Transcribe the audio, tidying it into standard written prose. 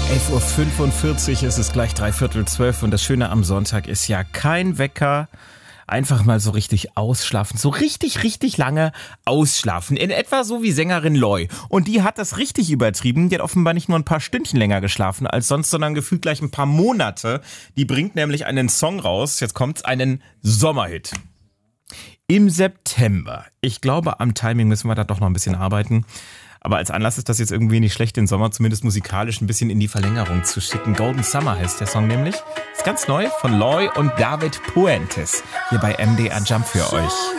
11.45 Uhr, es ist gleich 11:45 und das Schöne am Sonntag ist ja kein Wecker. Einfach mal so richtig ausschlafen, so richtig, richtig lange ausschlafen. In etwa so wie Sängerin Loy. Und die hat das richtig übertrieben. Die hat offenbar nicht nur ein paar Stündchen länger geschlafen als sonst, sondern gefühlt gleich ein paar Monate. Die bringt nämlich einen Song raus, jetzt kommt's, einen Sommerhit. Im September. Ich glaube, am Timing müssen wir da doch noch ein bisschen arbeiten. Aber als Anlass ist das jetzt irgendwie nicht schlecht, den Sommer zumindest musikalisch ein bisschen in die Verlängerung zu schicken. Golden Summer heißt der Song nämlich. Ist ganz neu von Loy und David Puentes. Hier bei MDR Jump für euch.